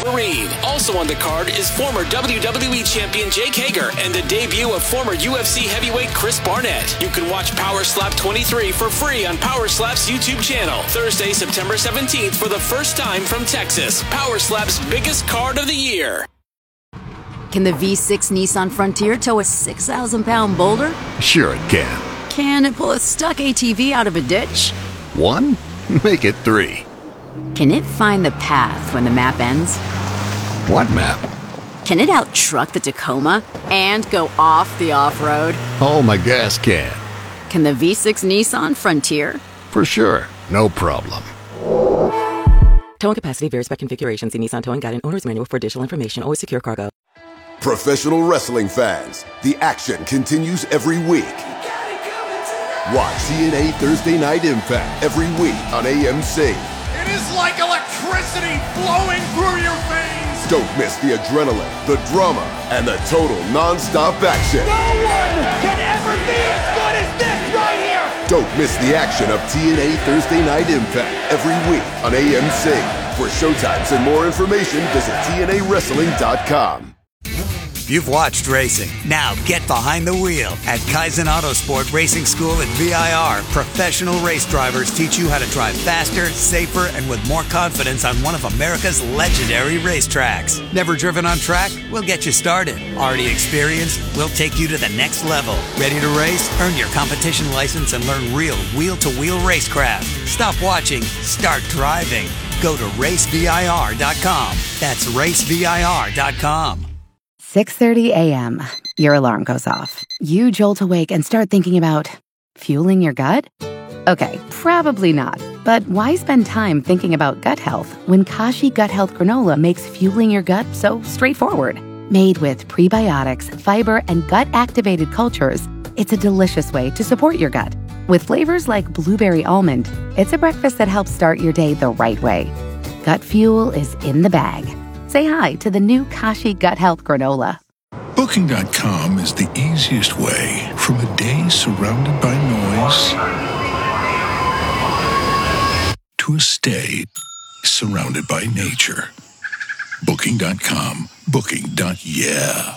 Wolverine. Also on the card is former WWE champion Jake Hager and the debut of former UFC heavyweight Chris Barnett. You can watch Power Slap 23 for free on Power Slap's YouTube channel. Thursday, September 17th for the first time from Texas. Power Slap's biggest card of the year. Can the V6 Nissan Frontier tow a 6,000-pound boulder? Sure it can. Can it pull a stuck ATV out of a ditch? 1? Make it 3. Can it find the path when the map ends? What map? Can it out-truck the Tacoma and go off the off-road? Oh, my gas can. Can the V6 Nissan Frontier? For sure. No problem. Towing capacity varies by configuration. See Nissan Towing Guide and Owner's Manual for additional information. Always secure cargo. Professional wrestling fans, the action continues every week. Watch TNA Thursday Night Impact every week on AMC. It is like electricity flowing through your veins. Don't miss the adrenaline, the drama, and the total non-stop action. No one can ever be as good as this right here. Don't miss the action of TNA Thursday Night Impact every week on AMC. For showtimes and more information, visit TNAWrestling.com. You've watched racing. Now get behind the wheel. At Kaizen Autosport Racing School at VIR, professional race drivers teach you how to drive faster, safer, and with more confidence on one of America's legendary racetracks. Never driven on track? We'll get you started. Already experienced? We'll take you to the next level. Ready to race? Earn your competition license and learn real wheel-to-wheel racecraft. Stop watching. Start driving. Go to racevir.com. That's racevir.com. 6:30 a.m. Your alarm goes off. You jolt awake and start thinking about fueling your gut? Okay, probably not. But why spend time thinking about gut health when Kashi Gut Health Granola makes fueling your gut so straightforward? Made with prebiotics, fiber, and gut-activated cultures, it's a delicious way to support your gut. With flavors like blueberry almond, it's a breakfast that helps start your day the right way. Gut fuel is in the bag. Say hi to the new Kashi Gut Health Granola. Booking.com is the easiest way from a day surrounded by noise to a stay surrounded by nature. Booking.com. Booking.yeah.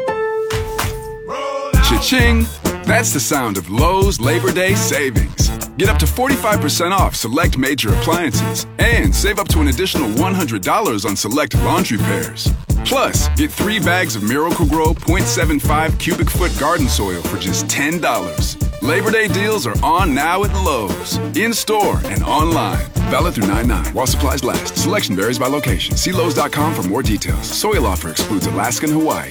Cha-ching! That's the sound of Lowe's Labor Day savings. Get up to 45% off select major appliances and save up to an additional $100 on select laundry pairs. Plus, get 3 bags of Miracle-Gro 0.75 cubic foot garden soil for just $10. Labor Day deals are on now at Lowe's. In-store and online. Valid through 9/9 while supplies last. Selection varies by location. See Lowe's.com for more details. Soil offer excludes Alaska and Hawaii.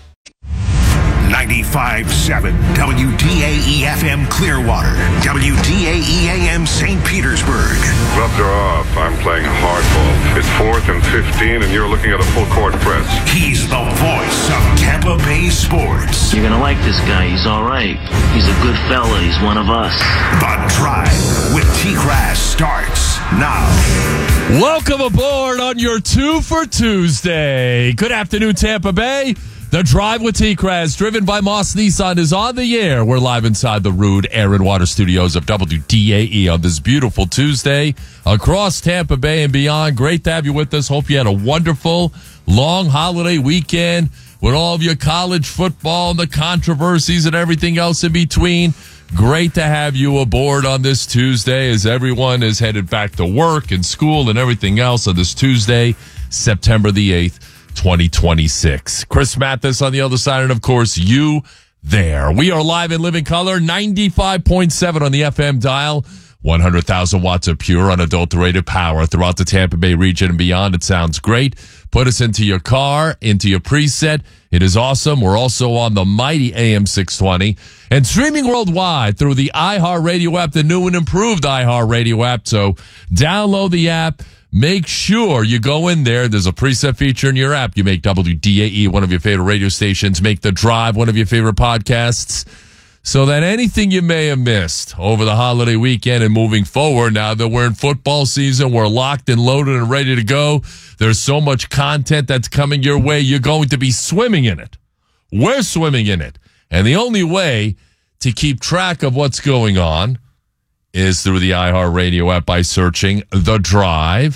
95.7 WDAE-FM Clearwater, WDAE-AM St. Petersburg. Gloves are off. I'm playing hardball. It's 4th and 15, and you're looking at a full-court press. He's the voice of Tampa Bay sports. You're going to like this guy. He's all right. He's a good fella. He's one of us. The Drive with T-Grass starts now. Welcome aboard on your 2 for Tuesday. Good afternoon, Tampa Bay. The Drive with T-Kraz, driven by Moss Nissan, is on the air. We're live inside the Rude Air and Water Studios of WDAE on this beautiful Tuesday across Tampa Bay and beyond. Great to have you with us. Hope you had a wonderful, long holiday weekend with all of your college football and the controversies and everything else in between. Great to have you aboard on this Tuesday as everyone is headed back to work and school and everything else on this Tuesday, September the 8th. 2026. Chris Mathis on the other side, and of course, you there. We are live in living color, 95.7 on the FM dial, 100,000 watts of pure, unadulterated power throughout the Tampa Bay region and beyond. It sounds great. Put us into your car, into your preset. It is awesome. We're also on the mighty AM 620 and streaming worldwide through the iHeartRadio app, the new and improved iHeartRadio app. So download the app. Make sure you go in there. There's a preset feature in your app. You make WDAE one of your favorite radio stations. Make The Drive one of your favorite podcasts. So that anything you may have missed over the holiday weekend and moving forward, now that we're in football season, we're locked and loaded and ready to go. There's so much content that's coming your way. You're going to be swimming in it. We're swimming in it. And the only way to keep track of what's going on is through the iHeartRadio app by searching The Drive.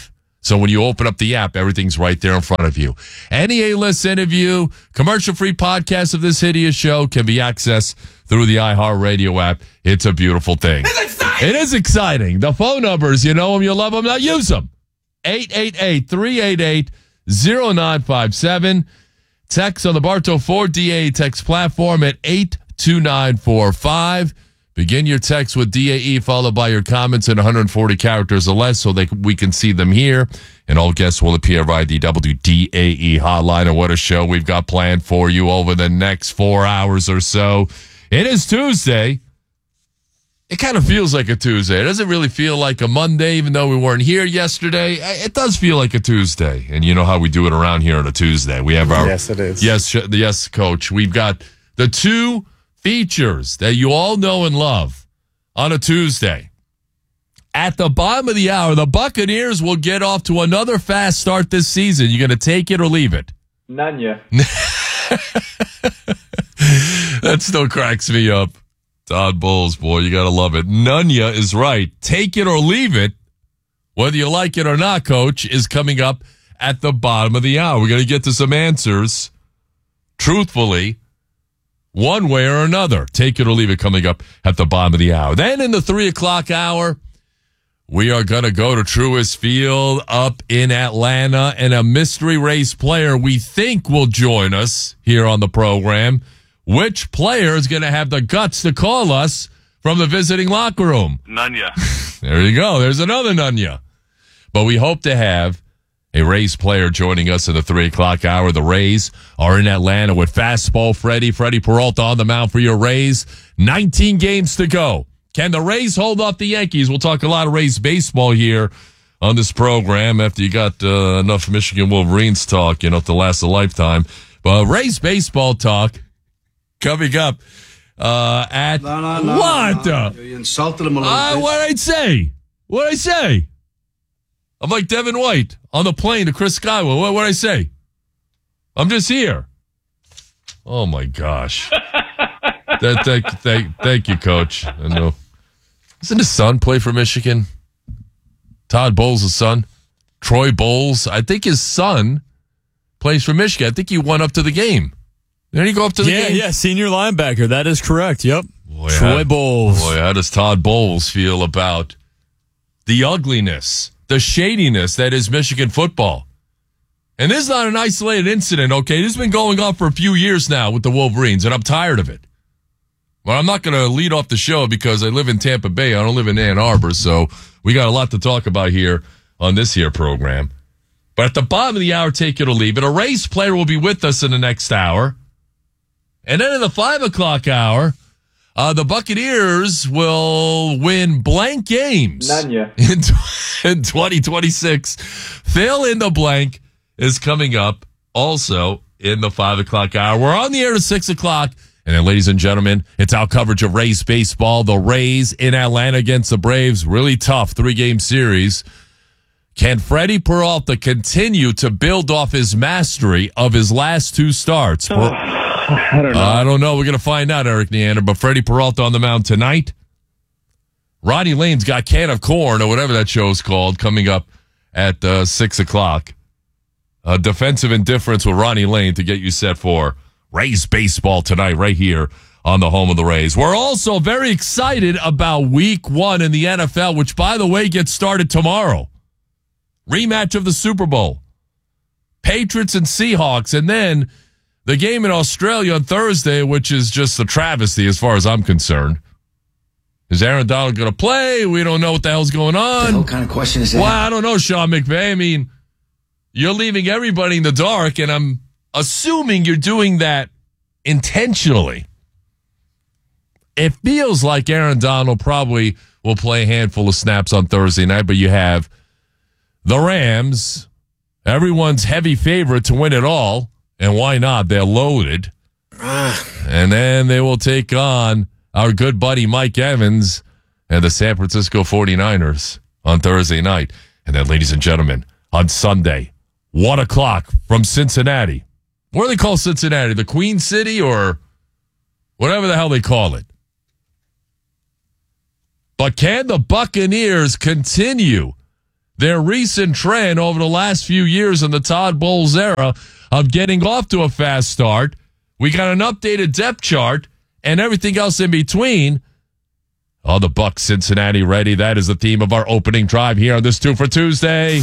So when you open up the app, everything's right there in front of you. Any A-list interview, commercial-free podcast of this hideous show can be accessed through the iHeartRadio app. It's a beautiful thing. It's exciting. It is exciting. The phone numbers, you know them, you love them, now use them. 888-388-0957. Text on the Bartow Ford DAE text platform at 82945. Begin your text with DAE, followed by your comments in 140 characters or less so we can see them here. And all guests will appear via the WDAE hotline. And what a show we've got planned for you over the next 4 hours or so. It is Tuesday. It kind of feels like a Tuesday. It doesn't really feel like a Monday, even though we weren't here yesterday. It does feel like a Tuesday. And you know how we do it around here on a Tuesday. We have our... Yes, it is. Yes, Coach. We've got the two features that you all know and love on a Tuesday. At the bottom of the hour, the Buccaneers will get off to another fast start this season. You going to take it or leave it? Nanya. That still cracks me up. Todd Bowles, boy, you got to love it. Nanya is right. Take it or leave it, whether you like it or not, Coach, is coming up at the bottom of the hour. We're going to get to some answers, truthfully, one way or another. Take it or leave it coming up at the bottom of the hour. Then in the 3 o'clock hour, we are going to go to Truist Field up in Atlanta, and a mystery race player we think will join us here on the program. Which player is going to have the guts to call us from the visiting locker room? Nanya. There you go. There's another Nanya. But we hope to have a Rays player joining us in the 3 o'clock hour. The Rays are in Atlanta with fastball Freddie Peralta on the mound for your Rays. 19 games to go. Can the Rays hold off the Yankees? We'll talk a lot of Rays baseball here on this program after you got enough Michigan Wolverines talk, to last a lifetime. But Rays baseball talk coming up at what? No. You insulted him a little bit. What'd I say? I'm like Devin White on the plane to Chris Skywell. What'd I say? I'm just here. Oh, my gosh. Thank you, Coach. I know. Doesn't his son play for Michigan? Todd Bowles' son? Troy Bowles? I think his son plays for Michigan. I think he went up to the game. Didn't he go up to the game? Yeah, senior linebacker. That is correct. Yep. Boy, Troy Bowles. Boy, how does Todd Bowles feel about the ugliness, the shadiness that is Michigan football? And this is not an isolated incident, okay? This has been going on for a few years now with the Wolverines, and I'm tired of it. But I'm not going to lead off the show because I live in Tampa Bay. I don't live in Ann Arbor, so we got a lot to talk about here on this here program. But at the bottom of the hour, take it or leave it. A Rays player will be with us in the next hour. And then in the 5 o'clock hour, the Buccaneers will win blank games Nanya. in 2026. Fill in the blank is coming up also in the 5 o'clock hour. We're on the air to 6 o'clock. And then, ladies and gentlemen, it's our coverage of Rays baseball. The Rays in Atlanta against the Braves. Really tough 3-game series. Can Freddie Peralta continue to build off his mastery of his last 2 starts? I don't know. I don't know. We're going to find out, Eric Neander. But Freddie Peralta on the mound tonight. Ronnie Lane's got Can of Corn, or whatever that show's called, coming up at 6 o'clock. Defensive indifference with Ronnie Lane to get you set for Rays baseball tonight right here on the home of the Rays. We're also very excited about week 1 in the NFL, which, by the way, gets started tomorrow. Rematch of the Super Bowl. Patriots and Seahawks. And then the game in Australia on Thursday, which is just a travesty as far as I'm concerned. Is Aaron Donald going to play? We don't know what the hell's going on. The hell kind of question is that? Well, I don't know, Sean McVay. I mean, you're leaving everybody in the dark, and I'm assuming you're doing that intentionally. It feels like Aaron Donald probably will play a handful of snaps on Thursday night, but you have the Rams, everyone's heavy favorite to win it all, and why not? They're loaded. And then they will take on our good buddy Mike Evans and the San Francisco 49ers on Thursday night. And then, ladies and gentlemen, on Sunday, 1 o'clock from Cincinnati. What do they call Cincinnati? The Queen City or whatever the hell they call it. But can the Buccaneers continue their recent trend over the last few years in the Todd Bowles era of getting off to a fast start. We got an updated depth chart and everything else in between. Oh, the Bucs Cincinnati ready. That is the theme of our opening drive here on this 2 for Tuesday.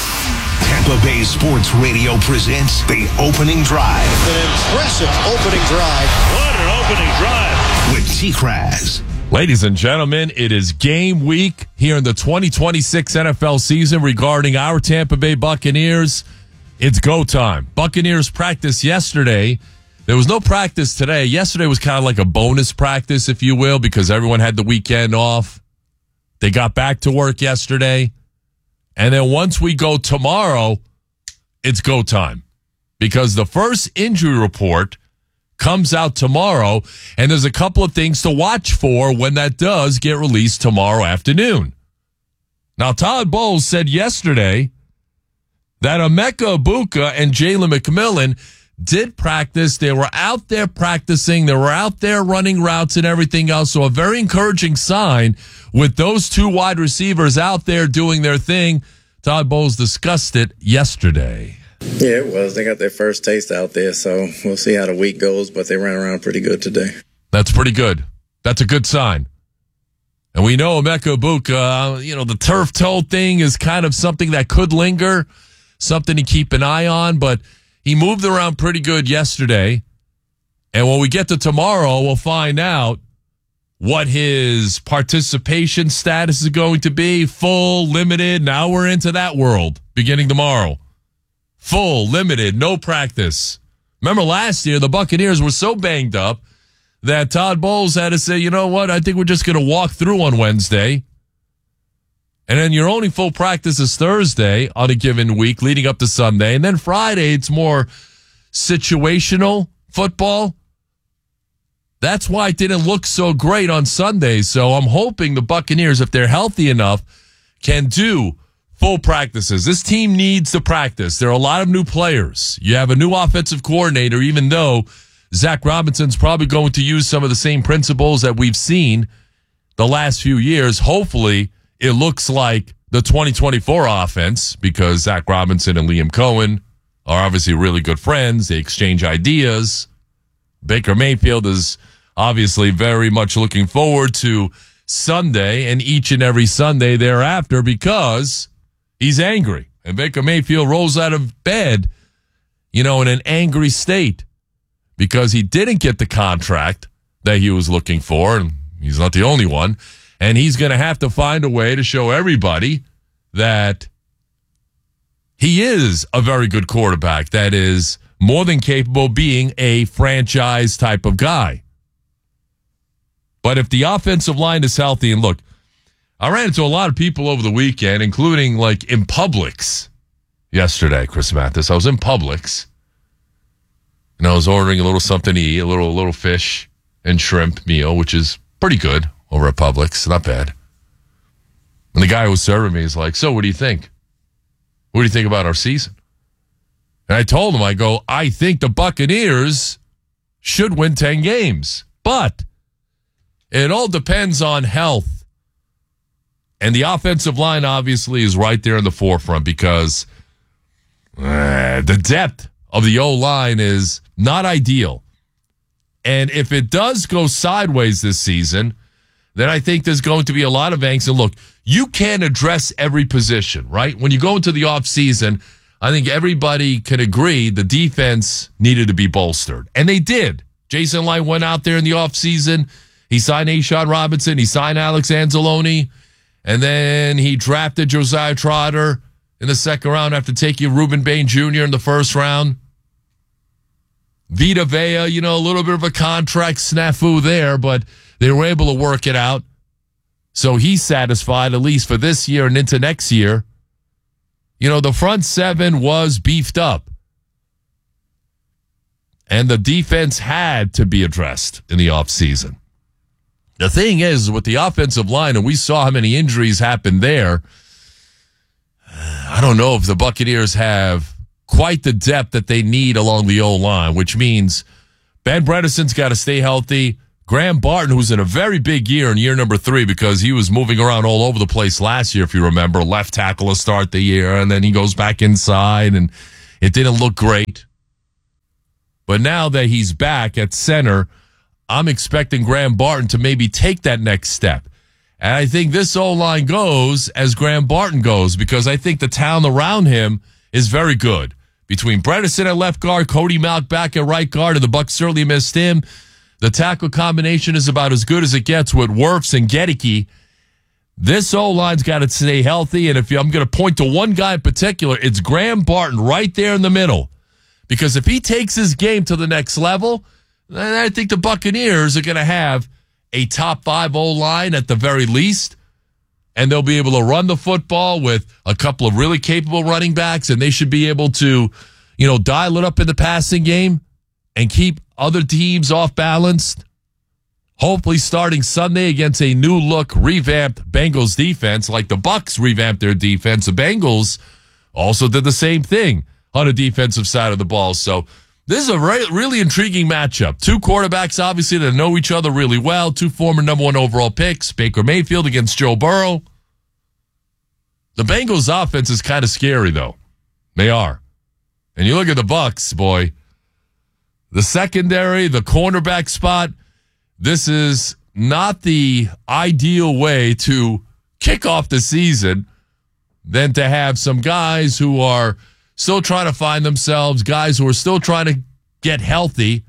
Tampa Bay Sports Radio presents the opening drive. An impressive opening drive. What an opening drive. With T-Kraz. Ladies and gentlemen, it is game week here in the 2026 NFL season regarding our Tampa Bay Buccaneers. It's go time. Buccaneers practice yesterday. There was no practice today. Yesterday was kind of like a bonus practice, if you will, because everyone had the weekend off. They got back to work yesterday. And then once we go tomorrow, it's go time. Because the first injury report comes out tomorrow, and there's a couple of things to watch for when that does get released tomorrow afternoon. Now, Todd Bowles said yesterday that Emeka Egbuka and Jalen McMillan did practice. They were out there practicing. They were out there running routes and everything else. So a very encouraging sign with those two wide receivers out there doing their thing. Todd Bowles discussed it yesterday. Yeah, it was. They got their first taste out there, so we'll see how the week goes, but they ran around pretty good today. That's pretty good. That's a good sign. And we know Emeka Egbuka, the turf toe thing is kind of something that could linger, something to keep an eye on, but he moved around pretty good yesterday. And when we get to tomorrow, we'll find out what his participation status is going to be. Full, limited. Now we're into that world beginning tomorrow. Full, limited, no practice. Remember last year, the Buccaneers were so banged up that Todd Bowles had to say, you know what, I think we're just going to walk through on Wednesday. And then your only full practice is Thursday on a given week leading up to Sunday. And then Friday, it's more situational football. That's why it didn't look so great on Sunday. So I'm hoping the Buccaneers, if they're healthy enough, can do full practices. This team needs to practice. There are a lot of new players. You have a new offensive coordinator, even though Zach Robinson's probably going to use some of the same principles that we've seen the last few years. Hopefully, it looks like the 2024 offense, because Zach Robinson and Liam Cohen are obviously really good friends. They exchange ideas. Baker Mayfield is obviously very much looking forward to Sunday and each and every Sunday thereafter because he's angry. And Baker Mayfield rolls out of bed, in an angry state because he didn't get the contract that he was looking for. And he's not the only one. And he's going to have to find a way to show everybody that he is a very good quarterback that is more than capable of being a franchise type of guy. But if the offensive line is healthy, and look, I ran into a lot of people over the weekend, including in Publix yesterday, Chris Mathis. I was in Publix, and I was ordering a little something to eat, a little fish and shrimp meal, which is pretty good over at Publix. Not bad. And the guy who was serving me is like, so what do you think? What do you think about our season? And I told him, I think the Buccaneers should win 10 games. But it all depends on health. And the offensive line obviously is right there in the forefront because the depth of the O-line is not ideal. And if it does go sideways this season, then I think there's going to be a lot of angst. And look, you can't address every position, right? When you go into the offseason, I think everybody can agree the defense needed to be bolstered. And they did. Jason Light went out there in the offseason. He signed A'Shawn Robinson. He signed Alex Anzalone. And then he drafted Josiah Trotter in the second round after taking Reuben Bain Jr. in the first round. Vita Vea, a little bit of a contract snafu there, but they were able to work it out. So he's satisfied, at least for this year and into next year. The front seven was beefed up. And the defense had to be addressed in the offseason. The thing is, with the offensive line, and we saw how many injuries happened there, I don't know if the Buccaneers have quite the depth that they need along the O-line, which means Ben Bredeson's got to stay healthy. Graham Barton, who's in a very big year in year number 3 because he was moving around all over the place last year, if you remember, left tackle to start the year, and then he goes back inside, and it didn't look great. But now that he's back at center, I'm expecting Graham Barton to maybe take that next step. And I think this O-line goes as Graham Barton goes because I think the talent around him is very good. Between Bredesen at left guard, Cody Mauch back at right guard, and the Bucs certainly missed him. The tackle combination is about as good as it gets with Wirfs and Gedeke. This O-line's got to stay healthy, and if I'm going to point to one guy in particular, it's Graham Barton right there in the middle. Because if he takes his game to the next level, then I think the Buccaneers are going to have a top 5 O-line at the very least, and they'll be able to run the football with a couple of really capable running backs, and they should be able to, dial it up in the passing game and keep other teams off balanced. Hopefully starting Sunday against a new look, revamped Bengals defense, like the Bucs revamped their defense. The Bengals also did the same thing on the defensive side of the ball. So this is a really intriguing matchup. 2 quarterbacks, obviously, that know each other really well. 2 former number 1 overall picks. Baker Mayfield against Joe Burrow. The Bengals offense is kind of scary, though. They are. And you look at the Bucs, boy. The secondary, the cornerback spot, this is not the ideal way to kick off the season than to have some guys who are still trying to find themselves, guys who are still trying to get healthy.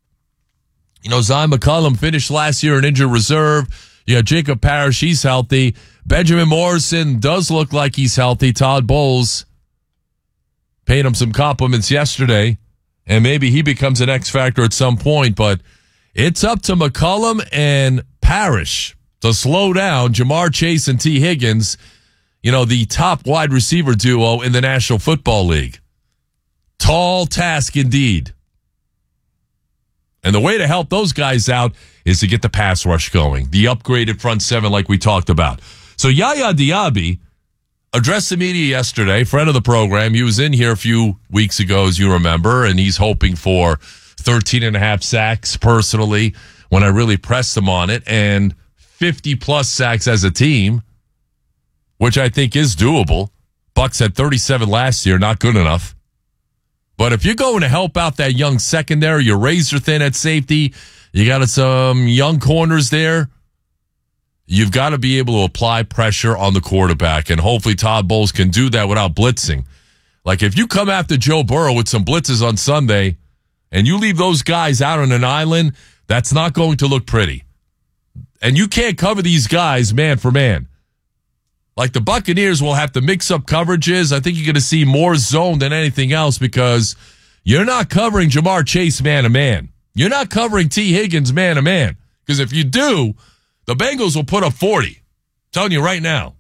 Zion McCollum finished last year in injured reserve. You got Jacob Parrish, he's healthy. Benjamin Morrison does look like he's healthy. Todd Bowles paid him some compliments yesterday. And maybe he becomes an X factor at some point, but it's up to McCollum and Parrish to slow down Jamar Chase and T. Higgins, the top wide receiver duo in the National Football League. Tall task indeed. And the way to help those guys out is to get the pass rush going, the upgraded front 7 like we talked about. So Yaya Diaby addressed the media yesterday, friend of the program. He was in here a few weeks ago, as you remember, and he's hoping for 13.5 sacks personally when I really pressed him on it, and 50-plus sacks as a team, which I think is doable. Bucs had 37 last year, not good enough. But if you're going to help out that young secondary, you're razor thin at safety, you got some young corners there, you've got to be able to apply pressure on the quarterback, and hopefully Todd Bowles can do that without blitzing. Like, if you come after Joe Burrow with some blitzes on Sunday and you leave those guys out on an island, that's not going to look pretty. And you can't cover these guys man for man. Like, the Buccaneers will have to mix up coverages. I think you're going to see more zone than anything else because you're not covering Jamar Chase man-to-man. You're not covering T. Higgins man-to-man. Because if you do, the Bengals will put up 40. I'm telling you right now.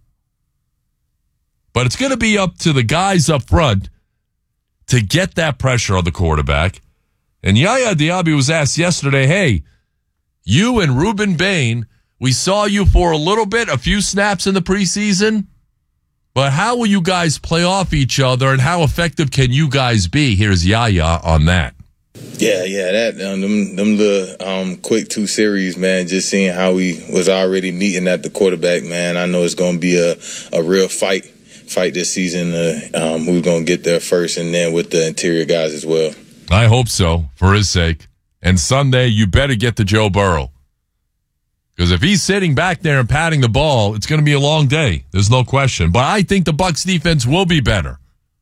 But it's going to be up to the guys up front to get that pressure on the quarterback. And Yaya Diaby was asked yesterday, hey, you and Ruben Bain, we saw you for a little bit, a few snaps in the preseason, but how will you guys play off each other and how effective can you guys be? Here's Yaya on that. Yeah, that them the quick 2 series, man. Just seeing how we was already meeting at the quarterback, man. I know it's going to be a real fight this season. Who's going to get there first, and then with the interior guys as well. I hope so, for his sake. And Sunday, you better get to Joe Burrow. Because if he's sitting back there and patting the ball, it's going to be a long day. There's no question. But I think the Bucs defense will be better.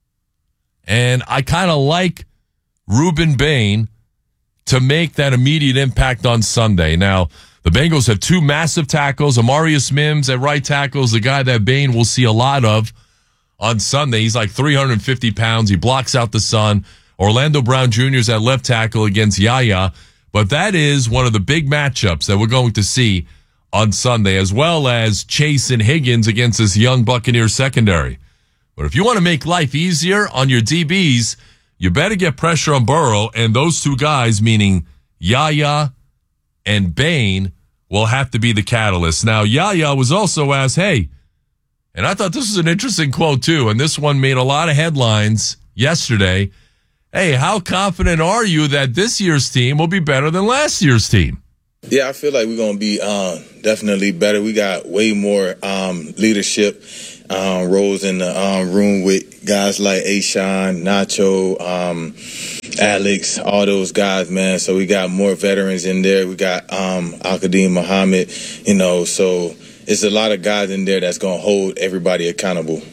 And I kind of like Ruben Bain to make that immediate impact on Sunday. Now, the Bengals have 2 massive tackles. Amarius Mims at right tackle is the guy that Bain will see a lot of on Sunday. He's like 350 pounds. He blocks out the sun. Orlando Brown Jr. is at left tackle against Yaya. But that is one of the big matchups that we're going to see on Sunday, as well as Chase and Higgins against this young Buccaneer secondary. But if you want to make life easier on your DBs, you better get pressure on Burrow, and those 2 guys, meaning Yaya and Bain, will have to be the catalyst. Now, Yaya was also asked, hey, and I thought this was an interesting quote too, and this one made a lot of headlines yesterday. Hey, how confident are you that this year's team will be better than last year's team? Yeah, I feel like we're going to be definitely better. We got way more leadership roles in the room with guys like Ashawn, Nacho, Alex, all those guys, man. So we got more veterans in there. We got Al-Qadim Muhammad, so it's a lot of guys in there that's going to hold everybody accountable.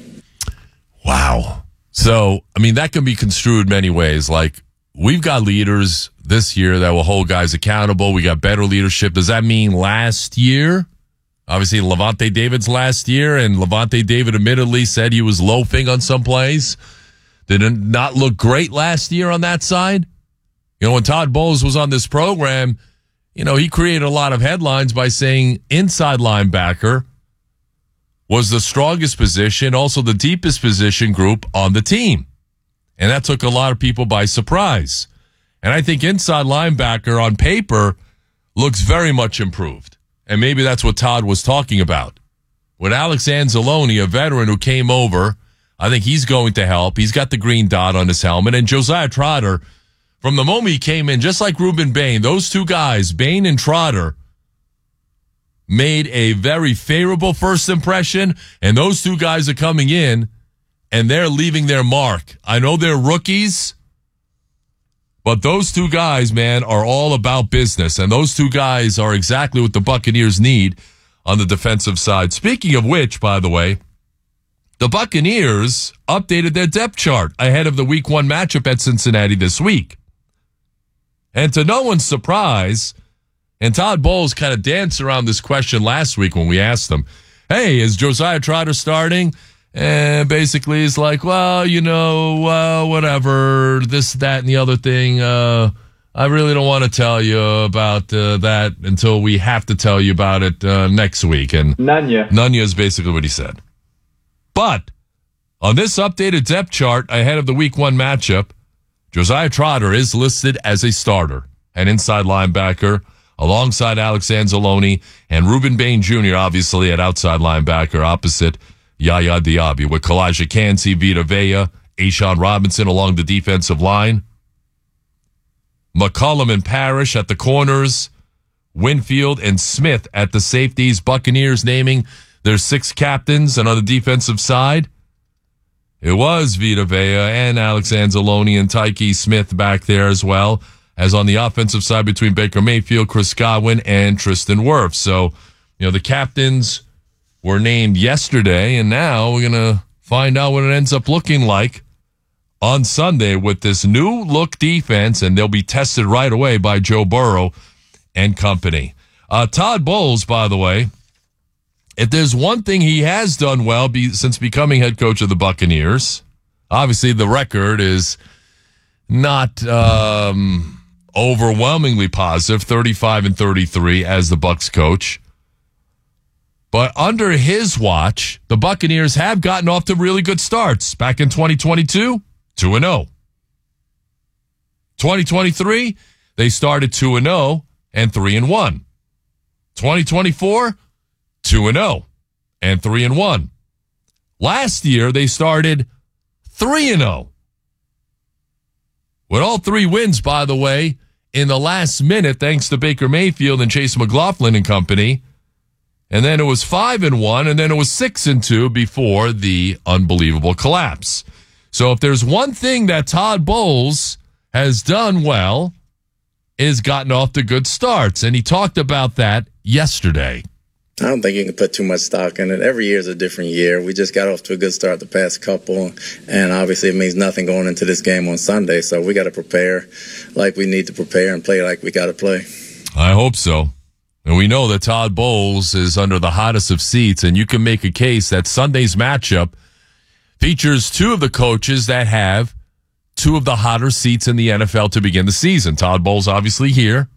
Wow. So, that can be construed many ways. Like, we've got leaders this year that will hold guys accountable. We got better leadership. Does that mean last year? Obviously, Levante David's last year, and Levante David admittedly said he was loafing on some plays. Did it not look great last year on that side? When Todd Bowles was on this program, he created a lot of headlines by saying inside linebacker was the strongest position, also the deepest position group on the team. And that took a lot of people by surprise. And I think inside linebacker on paper looks very much improved. And maybe that's what Todd was talking about. With Alex Anzalone, a veteran who came over, I think he's going to help. He's got the green dot on his helmet. And Josiah Trotter, from the moment he came in, just like Ruben Bain, those two guys, Bain and Trotter, made a very favorable first impression. And those two guys are coming in, and they're leaving their mark. I know they're rookies, but those two guys, man, are all about business. And those two guys are exactly what the Buccaneers need on the defensive side. Speaking of which, by the way, the Buccaneers updated their depth chart ahead of the Week 1 matchup at Cincinnati this week. And to no one's surprise, and Todd Bowles kind of danced around this question last week when we asked him, hey, is Josiah Trotter starting? And basically he's like, well, whatever, this, that, and the other thing. I really don't want to tell you about that until we have to tell you about it next week. And Nanya is basically what he said. But on this updated depth chart ahead of the Week 1 matchup, Josiah Trotter is listed as a starter, an inside linebacker, alongside Alex Anzalone and Ruben Bain Jr., obviously at outside linebacker opposite Yaya Diaby, with Kalijah Kancey, Vita Vea, Ashawn Robinson along the defensive line, McCollum and Parrish at the corners, Winfield and Smith at the safeties. Buccaneers naming their 6 captains, and on the defensive side, it was Vita Vea and Alex Anzalone and Tyke Smith back there as well as on the offensive side between Baker Mayfield, Chris Godwin, and Tristan Wirfs. So, the captains were named yesterday, and now we're going to find out what it ends up looking like on Sunday with this new look defense, and they'll be tested right away by Joe Burrow and company. Todd Bowles, by the way, if there's one thing he has done well since becoming head coach of the Buccaneers, obviously the record is not overwhelmingly positive, 35-33 as the Bucs coach. But under his watch, the Buccaneers have gotten off to really good starts. Back in 2022, 2-0. 2023, they started 2-0 and 3-1. 2024, 2-0 and 3-1. Last year, they started 3-0. With all 3 wins, by the way, in the last minute, thanks to Baker Mayfield and Chase McLaughlin and company. And then it was 5-1, and then it was 6-2 before the unbelievable collapse. So if there's one thing that Todd Bowles has done well, is gotten off to good starts. And he talked about that yesterday. I don't think you can put too much stock in it. Every year is a different year. We just got off to a good start the past couple, and obviously it means nothing going into this game on Sunday. So we got to prepare like we need to prepare and play like we got to play. I hope so. And we know that Todd Bowles is under the hottest of seats, and you can make a case that Sunday's matchup features 2 of the coaches that have 2 of the hotter seats in the NFL to begin the season. Todd Bowles obviously here.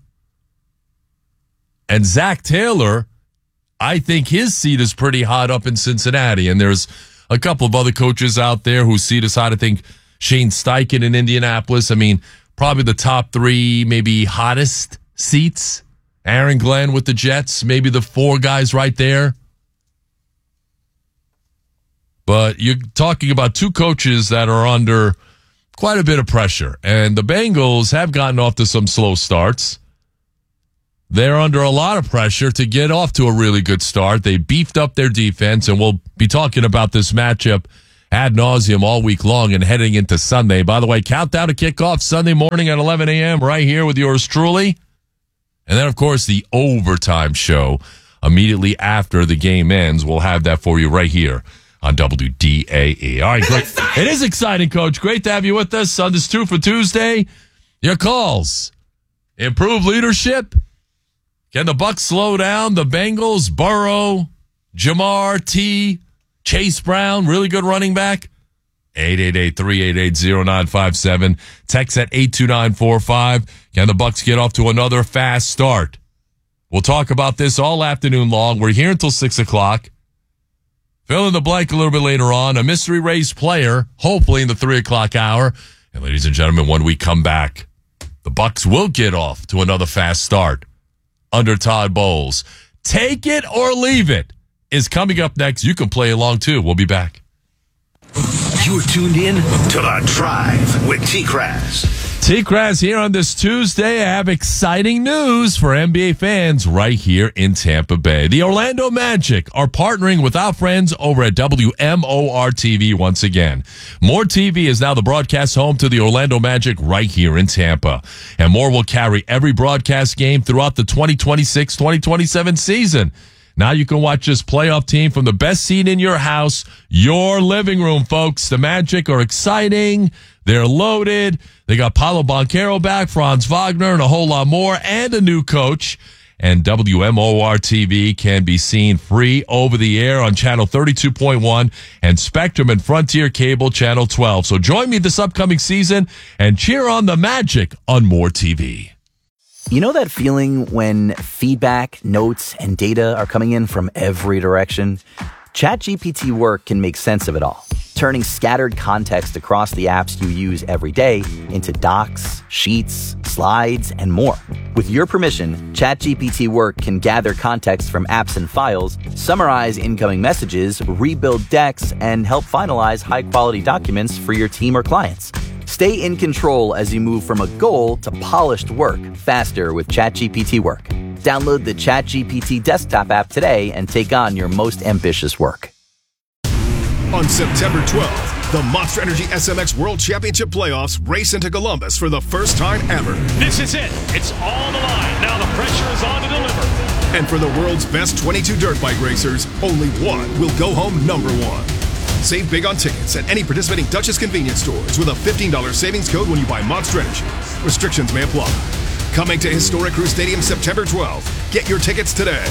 And Zach Taylor, I think his seat is pretty hot up in Cincinnati. And there's a couple of other coaches out there whose seat is hot. I think Shane Steichen in Indianapolis. I mean, probably the top 3, maybe hottest seats. Aaron Glenn with the Jets, maybe the 4 guys right there. But you're talking about 2 coaches that are under quite a bit of pressure. And the Bengals have gotten off to some slow starts. they're under a lot of pressure to get off to a really good start. They beefed up their defense, and we'll be talking about this matchup ad nauseum all week long and heading into Sunday. By the way, countdown to kickoff Sunday morning at 11 a.m. right here with yours truly. And then, of course, the overtime show immediately after the game ends. We'll have that for you right here on WDAE. All right, great. It is exciting, Coach. Great to have you with us on this 2 for Tuesday. Your calls. Improved leadership. Can the Bucs slow down the Bengals? Burrow, Jamar, T, Chase Brown, really good running back. 888-388-0957. Text at 82945. Can the Bucs get off to another fast start? We'll talk about this all afternoon long. We're here until 6 o'clock. Fill in the blank a little bit later on. A mystery race player, hopefully in the 3 o'clock hour. And ladies and gentlemen, when we come back, the Bucs will get off to another fast start under Todd Bowles. Take it or leave it is coming up next. You can play along too. We'll be back. You're tuned in to The Drive with T-Kraz. T-Kraz here on this Tuesday. I have exciting news for NBA fans right here in Tampa Bay. The Orlando Magic are partnering with our friends over at WMOR-TV once again. More TV is now the broadcast home to the Orlando Magic right here in Tampa. And More will carry every broadcast game throughout the 2026-2027 season. Now you can watch this playoff team from the best seat in your house, your living room, folks. The Magic are exciting. They're loaded. They got Paolo Banchero back, Franz Wagner, and a whole lot more, and a new coach. And WMOR-TV can be seen free over the air on Channel 32.1 and Spectrum and Frontier Cable Channel 12. So join me this upcoming season and cheer on the Magic on More TV. You know that feeling when feedback, notes, and data are coming in from every direction? ChatGPT Work can make sense of it all, turning scattered context across the apps you use every day into docs, sheets, slides, and more. With your permission, ChatGPT Work can gather context from apps and files, summarize incoming messages, rebuild decks, and help finalize high-quality documents for your team or clients. Stay in control as you move from a goal to polished work faster with ChatGPT Work. Download the ChatGPT desktop app today and take on your most ambitious work. On September 12th, the Monster Energy SMX World Championship Playoffs race into Columbus for the first time ever. This is it. It's all the line. Now the pressure is on to deliver. And for the world's best 22 dirt bike racers, only one will go home number one. Save big on tickets at any participating Dutchess convenience stores with a $15 savings code when you buy Monster Energy. Restrictions may apply. Coming to Historic Crew Stadium September 12th. Get your tickets today.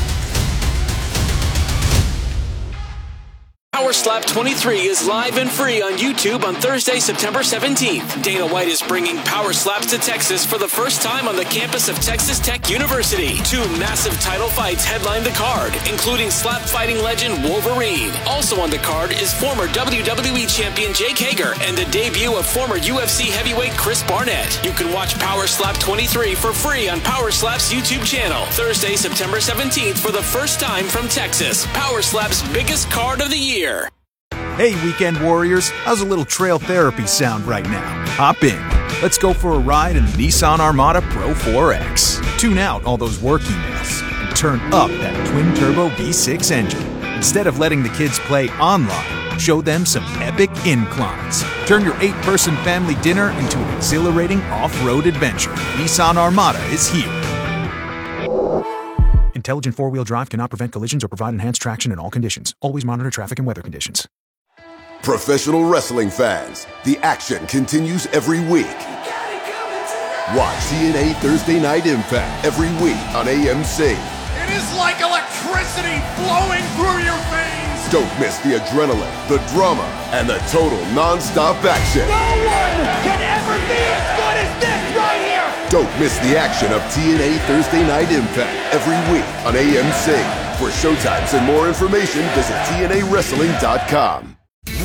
Power Slap 23 is live and free on YouTube on Thursday, September 17th. Dana White is bringing Power Slaps to Texas for the first time on the campus of Texas Tech University. 2 massive title fights headline the card, including slap fighting legend Wolverine. Also on the card is former WWE champion Jake Hager and the debut of former UFC heavyweight Chris Barnett. You can watch Power Slap 23 for free on Power Slap's YouTube channel. Thursday, September 17th for the first time from Texas. Power Slap's biggest card of the year. Hey, Weekend Warriors, how's a little trail therapy sound right now? Hop in. Let's go for a ride in the Nissan Armada Pro 4X. Tune out all those work emails and turn up that twin-turbo V6 engine. Instead of letting the kids play online, show them some epic inclines. Turn your 8-person family dinner into an exhilarating off-road adventure. Nissan Armada is here. Intelligent four-wheel drive cannot prevent collisions or provide enhanced traction in all conditions. Always monitor traffic and weather conditions. Professional wrestling fans, the action continues every week. Watch TNA Thursday Night Impact every week on AMC. It is like electricity flowing through your veins. Don't miss the adrenaline, the drama, and the total non-stop action. No one can ever be as good as this right here. Don't miss the action of TNA Thursday Night Impact every week on AMC. For showtimes and more information, visit TNAWrestling.com.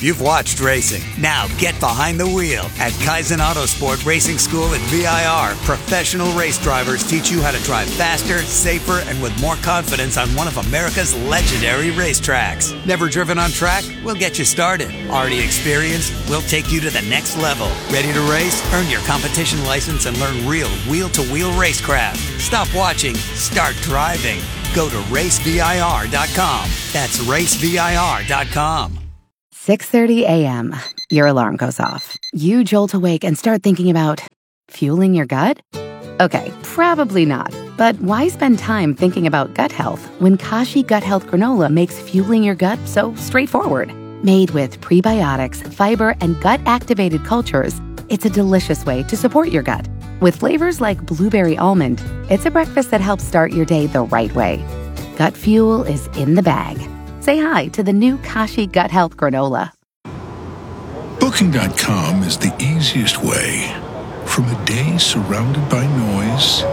You've watched racing. Now get behind the wheel. At Kaizen Autosport Racing School at VIR, professional race drivers teach you how to drive faster, safer, and with more confidence on one of America's legendary racetracks. Never driven on track? We'll get you started. Already experienced? We'll take you to the next level. Ready to race? Earn your competition license and learn real wheel-to-wheel racecraft. Stop watching. Start driving. Go to racevir.com. That's racevir.com. 6:30 a.m. Your alarm goes off. You jolt awake and start thinking about fueling your gut? Okay, probably not. But why spend time thinking about gut health when Kashi Gut Health Granola makes fueling your gut so straightforward? Made with prebiotics, fiber, and gut-activated cultures, it's a delicious way to support your gut. With flavors like blueberry almond, it's a breakfast that helps start your day the right way. Gut fuel is in the bag. Say hi to the new Kashi Gut Health Granola. Booking.com is the easiest way. From a day surrounded by noise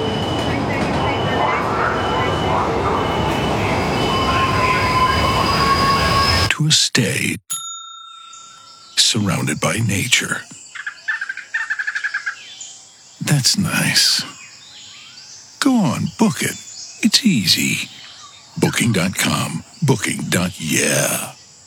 to a stay surrounded by nature. That's nice. Go on, book it. It's easy. Booking.com. Booking.yeah.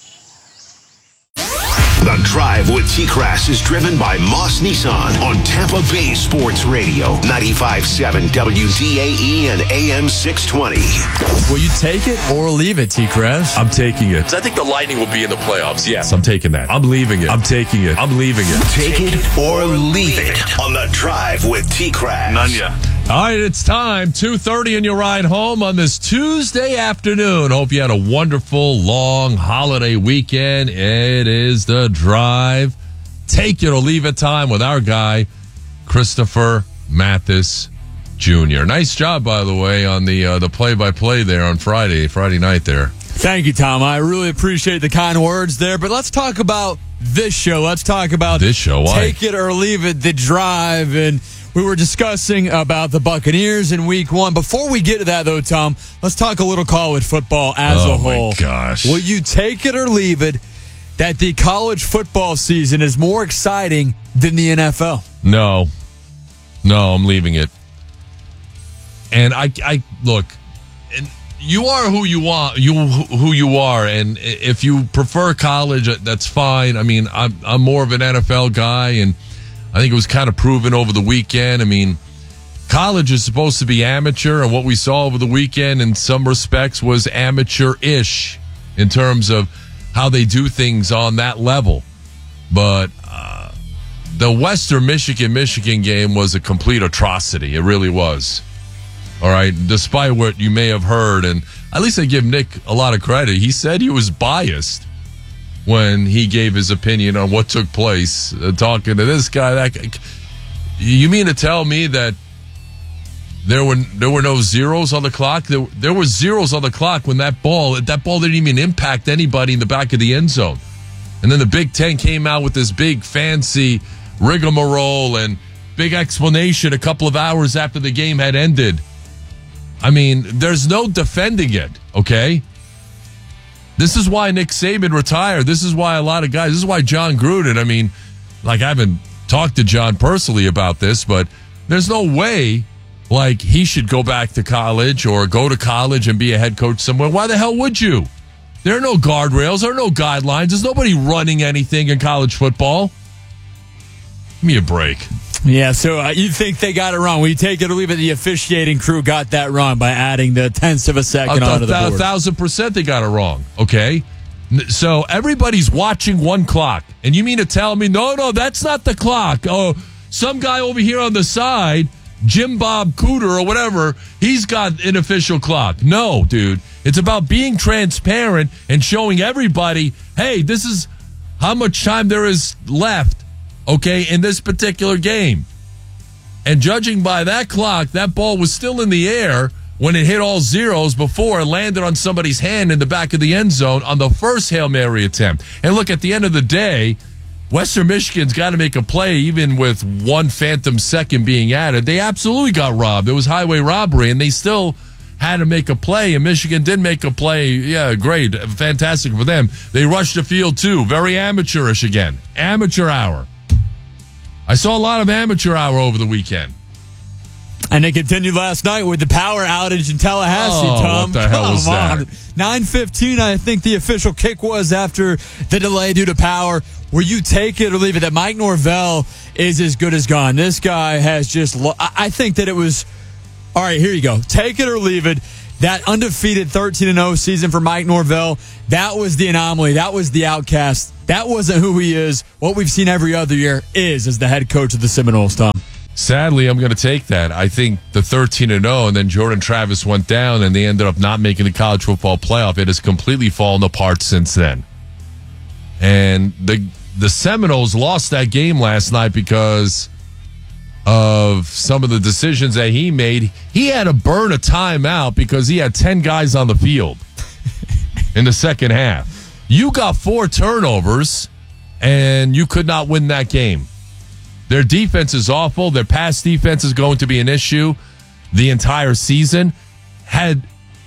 The Drive with T-Crass is driven by Moss Nissan on Tampa Bay Sports Radio, 95.7 WDAE and AM 620. Will you take it or leave it, T-Crass? I'm taking it. I think the Lightning will be in the playoffs. Yes, I'm taking that. I'm leaving it. I'm taking it. I'm leaving it. Take it or leave it on The Drive with T-Crass. None ya. All right, it's time. 2:30 and your ride home on this Tuesday afternoon. Hope you had a wonderful, long holiday weekend. It is The Drive. Take it or leave it time with our guy, Christopher Mathis Jr. Nice job, by the way, on the play-by-play there on Friday night there. Thank you, Tom. I really appreciate the kind words there. But let's talk about this show. Let's talk about this show. Why? Take it or leave it, The Drive. And we were discussing about the Buccaneers in week one. Before we get to that, though, Tom, let's talk a little college football as a whole. Oh, my gosh. Will you take it or leave it that the college football season is more exciting than the NFL? No, I'm leaving it. And I look, and you are who you want, who you are, and if you prefer college, that's fine. I mean, I'm more of an NFL guy, and I think it was kind of proven over the weekend. I mean, college is supposed to be amateur, and what we saw over the weekend in some respects was amateur-ish in terms of how they do things on that level. But the Western Michigan game was a complete atrocity. It really was. All right, despite what you may have heard, and at least I give Nick a lot of credit. He said he was biased when he gave his opinion on what took place, talking to this guy, that guy. You mean to tell me that there were no zeros on the clock? There were zeros on the clock when that ball didn't even impact anybody in the back of the end zone. And then the Big Ten came out with this big fancy rigmarole and big explanation a couple of hours after the game had ended. I mean, there's no defending it, okay? This is why Nick Saban retired. This is why a lot of guys, this is why John Gruden, I mean, like, I haven't talked to John personally about this, but there's no way, like, he should go back to college or go to college and be a head coach somewhere. Why the hell would you? There are no guardrails. There are no guidelines. There's nobody running anything in college football. Give me a break. Yeah, so you think they got it wrong. Will you take it or leave it? The officiating crew got that wrong by adding the tenths of a second onto the board. 1,000% they got it wrong, okay? So everybody's watching one clock. And you mean to tell me, no, that's not the clock. Oh, some guy over here on the side, Jim Bob Cooter or whatever, he's got an official clock. No, dude. It's about being transparent and showing everybody, hey, this is how much time there is left. Okay, in this particular game. And judging by that clock, that ball was still in the air when it hit all zeros before it landed on somebody's hand in the back of the end zone on the first Hail Mary attempt. And look, at the end of the day, Western Michigan's got to make a play even with one phantom second being added. They absolutely got robbed. It was highway robbery, and they still had to make a play, and Michigan did make a play. Yeah, great. Fantastic for them. They rushed the field, too. Very amateurish again. Amateur hour. I saw a lot of amateur hour over the weekend. And they continued last night with the power outage in Tallahassee, Tom. What the hell was that? 9:15, I think the official kick was after the delay due to power. Will you take it or leave it? That Mike Norvell is as good as gone. This guy has just... I think that it was... All right, here you go. Take it or leave it. That undefeated 13-0 season for Mike Norvell, that was the anomaly. That was the outcast. That wasn't who he is. What we've seen every other year is as the head coach of the Seminoles, Tom. Sadly, I'm going to take that. I think the 13-0, and then Jordan Travis went down, and they ended up not making the college football playoff. It has completely fallen apart since then. And the Seminoles lost that game last night because of some of the decisions that he made. He had to burn a timeout because he had 10 guys on the field in the second half. You got 4 turnovers, and you could not win that game. Their defense is awful. Their pass defense is going to be an issue the entire season. Had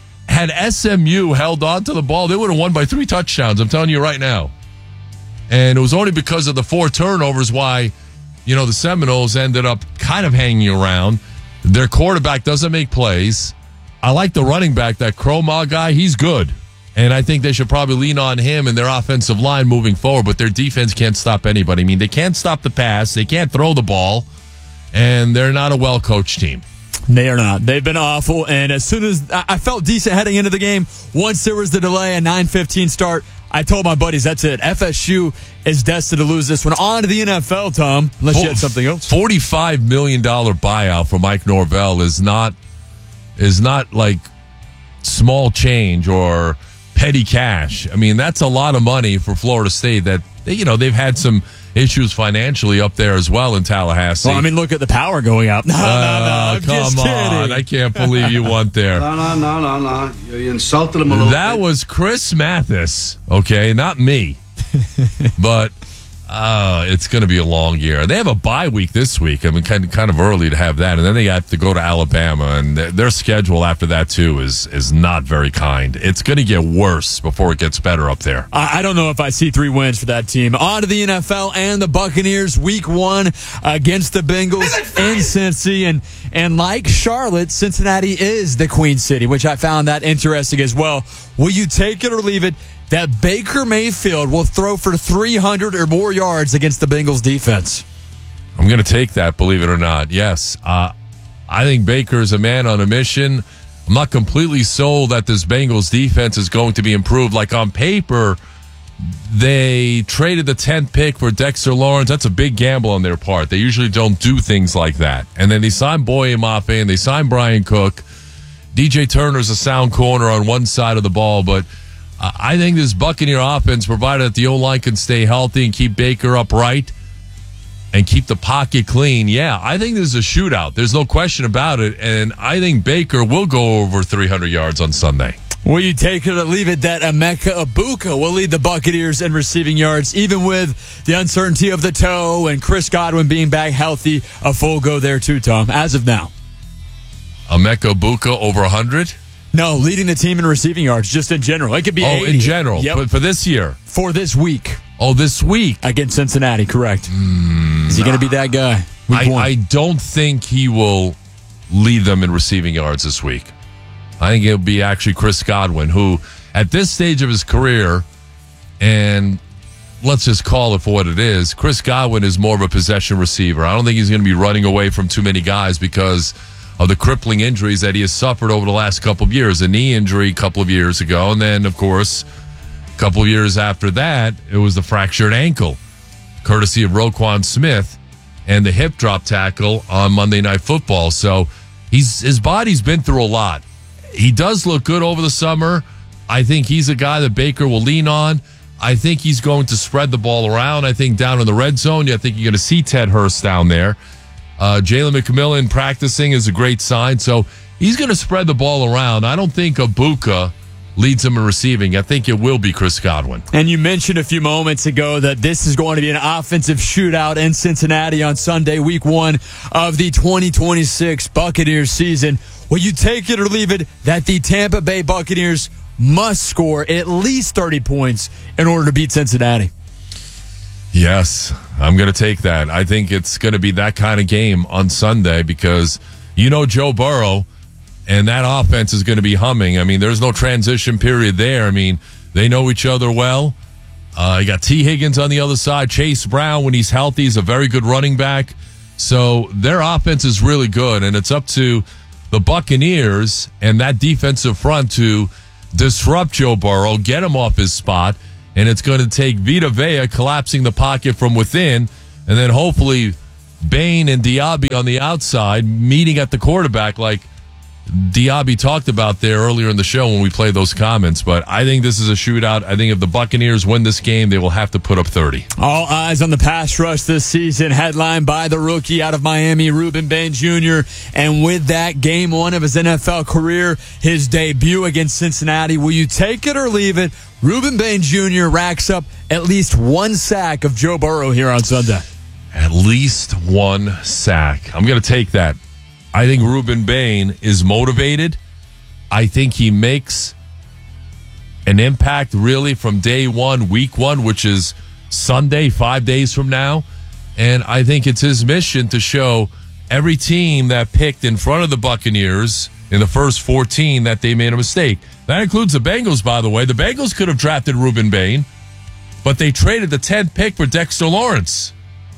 SMU held on to the ball, they would have won by 3 touchdowns. I'm telling you right now. And it was only because of the 4 turnovers why, the Seminoles ended up kind of hanging around. Their quarterback doesn't make plays. I like the running back, that Cromah guy. He's good. And I think they should probably lean on him and their offensive line moving forward. But their defense can't stop anybody. I mean, they can't stop the pass. They can't throw the ball. And they're not a well-coached team. They are not. They've been awful. And as soon as I felt decent heading into the game, once there was the delay, a 9:15 start, I told my buddies, that's it. FSU is destined to lose this one. On to the NFL, Tom, unless you had something else. $45 million buyout for Mike Norvell is not like small change or petty cash. I mean, that's a lot of money for Florida State that, they've had some issues financially up there as well in Tallahassee. Well, I mean, look at the power going up. No, I'm just come kidding. on. I can't believe you went there. No. You insulted him a little bit. That was Chris Mathis, okay, not me. But it's going to be a long year. They have a bye week this week. I mean, kind of early to have that. And then they have to go to Alabama. And their schedule after that, too, is not very kind. It's going to get worse before it gets better up there. I don't know if I see 3 wins for that team. On to the NFL and the Buccaneers. Week 1 against the Bengals in Cincy. And like Charlotte, Cincinnati is the Queen City, which I found that interesting as well. Will you take it or leave it that Baker Mayfield will throw for 300 or more yards against the Bengals defense? I'm going to take that, believe it or not. Yes. I think Baker is a man on a mission. I'm not completely sold that this Bengals defense is going to be improved. Like on paper, they traded the 10th pick for Dexter Lawrence. That's a big gamble on their part. They usually don't do things like that. And then they signed Boye Mafe and they signed Brian Cook. DJ Turner's a sound corner on one side of the ball, but I think this Buccaneer offense, provided that the O-line can stay healthy and keep Baker upright and keep the pocket clean, I think this is a shootout. There's no question about it, and I think Baker will go over 300 yards on Sunday. Will you take it or leave it that Emeka Egbuka will lead the Buccaneers in receiving yards, even with the uncertainty of the toe and Chris Godwin being back healthy? A full go there too, Tom, as of now. Emeka Egbuka over 100? No, leading the team in receiving yards, just in general. It could be 80. In general. Yep. But for this year? For this week. Oh, this week? Against Cincinnati, correct. Is he going to be that guy? I don't think he will lead them in receiving yards this week. I think it'll be actually Chris Godwin, who at this stage of his career, and let's just call it for what it is, Chris Godwin is more of a possession receiver. I don't think he's going to be running away from too many guys because of the crippling injuries that he has suffered over the last couple of years. A knee injury a couple of years ago, and then, of course, a couple of years after that, it was the fractured ankle, courtesy of Roquan Smith, and the hip drop tackle on Monday Night Football. So his body's been through a lot. He does look good over the summer. I think he's a guy that Baker will lean on. I think he's going to spread the ball around. I think down in the red zone, I think you're going to see Ted Hurst down there. Jalen McMillan practicing is a great sign. So he's going to spread the ball around. I don't think Egbuka leads him in receiving. I think it will be Chris Godwin. And you mentioned a few moments ago that this is going to be an offensive shootout in Cincinnati on Sunday, week 1 of the 2026 Buccaneers season. Will you take it or leave it that the Tampa Bay Buccaneers must score at least 30 points in order to beat Cincinnati? Yes, I'm going to take that. I think it's going to be that kind of game on Sunday because Joe Burrow and that offense is going to be humming. I mean, there's no transition period there. I mean, they know each other well. You got T. Higgins on the other side. Chase Brown, when he's healthy, is a very good running back. So their offense is really good, and it's up to the Buccaneers and that defensive front to disrupt Joe Burrow, get him off his spot, and it's going to take Vita Vea collapsing the pocket from within, and then hopefully Bain and Diaby on the outside meeting at the quarterback like Diaby talked about there earlier in the show when we played those comments. But I think this is a shootout. I think if the Buccaneers win this game, they will have to put up 30. All eyes on the pass rush this season, headlined by the rookie out of Miami, Ruben Bain Jr. And with that, game one of his NFL career, his debut against Cincinnati. Will you take it or leave it? Ruben Bain Jr. racks up at least one sack of Joe Burrow here on Sunday. At least one sack. I'm going to take that. I think Ruben Bain is motivated. I think he makes an impact really from day one, week one, which is Sunday, 5 days from now. And I think it's his mission to show every team that picked in front of the Buccaneers in the first 14 that they made a mistake. That includes the Bengals, by the way. The Bengals could have drafted Ruben Bain, but they traded the 10th pick for Dexter Lawrence.